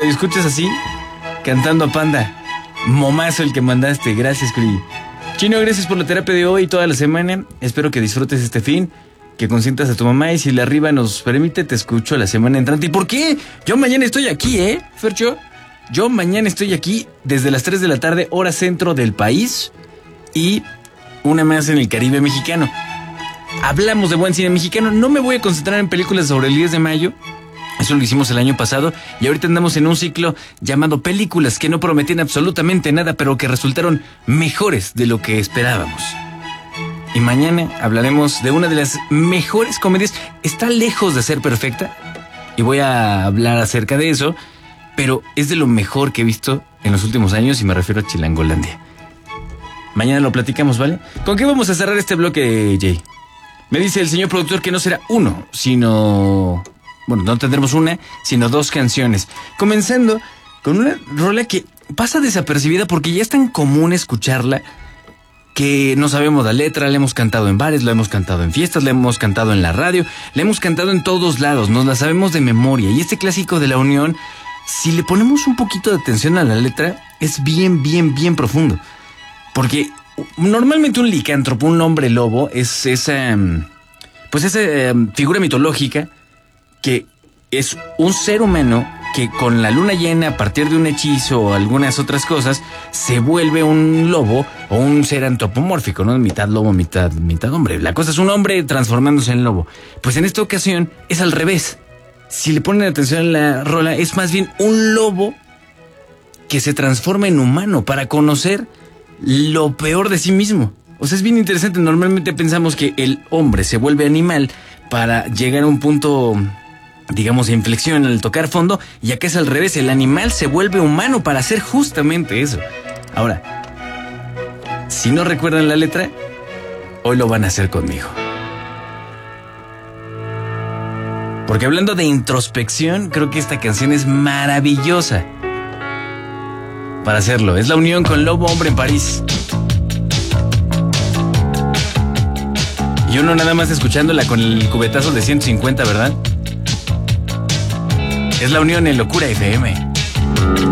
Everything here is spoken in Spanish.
escuchas así, cantando a Panda. Momazo el que mandaste, gracias, Curi. Chino, gracias por la terapia de hoy y toda la semana. Espero que disfrutes este fin, que consientas a tu mamá y si la arriba nos permite, te escucho la semana entrante. ¿Y por qué? Yo mañana estoy aquí, Fercho. Yo mañana estoy aquí desde las 3 de la tarde, hora centro del país, y una más en el Caribe mexicano. Hablamos de buen cine mexicano. No me voy a concentrar en películas sobre el 10 de mayo. Eso lo hicimos el año pasado y ahorita andamos en un ciclo llamado películas que no prometían absolutamente nada, pero que resultaron mejores de lo que esperábamos. Y mañana hablaremos de una de las mejores comedias. Está lejos de ser perfecta y voy a hablar acerca de eso, pero es de lo mejor que he visto en los últimos años y me refiero a Chilangolandia. Mañana lo platicamos, ¿vale? ¿Con qué vamos a cerrar este bloque, Jay? Me dice el señor productor que no será uno, sino... Bueno, no tendremos una, sino 2 canciones. Comenzando con una rola que pasa desapercibida porque ya es tan común escucharla que no sabemos la letra. La hemos cantado en bares, la hemos cantado en fiestas, la hemos cantado en la radio, la hemos cantado en todos lados, nos la sabemos de memoria. Y este clásico de La Unión, si le ponemos un poquito de atención a la letra, es bien profundo. Porque normalmente un licántropo, un hombre lobo, es esa figura mitológica que es un ser humano que con la luna llena, a partir de un hechizo o algunas otras cosas, se vuelve un lobo o un ser antropomórfico, ¿no? Mitad lobo, mitad hombre. La cosa es un hombre transformándose en lobo. Pues en esta ocasión es al revés. Si le ponen atención a la rola, es más bien un lobo que se transforma en humano para conocer lo peor de sí mismo. O sea, es bien interesante. Normalmente pensamos que el hombre se vuelve animal para llegar a un punto, digamos, de inflexión al tocar fondo, y acá es al revés. El animal se vuelve humano para hacer justamente eso. Ahora, si no recuerdan la letra, hoy lo van a hacer conmigo. Porque hablando de introspección, creo que esta canción es maravillosa para hacerlo. Es La Unión con Lobo Hombre en París. Y uno nada más escuchándola con el cubetazo de 150, ¿verdad? Es La Unión en Locura FM.